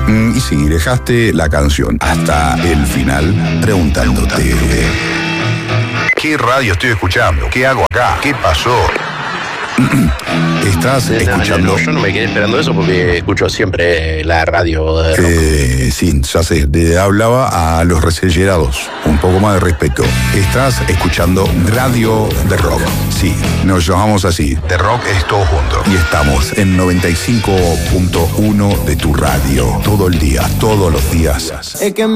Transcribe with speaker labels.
Speaker 1: Y sí, dejaste la canción hasta el final preguntándote: ¿qué radio estoy escuchando? ¿Qué hago acá? ¿Qué pasó? Estás escuchando.
Speaker 2: Yo no me quedé esperando eso porque escucho siempre la radio de rock.
Speaker 1: Sí, ya sé, le hablaba a los resellerados. Un poco más de respeto. Estás escuchando Radio de Rock. Sí, nos llamamos así. The Rock es todo junto. Y estamos en 95.1 de tu radio. Todo el día, todos los días.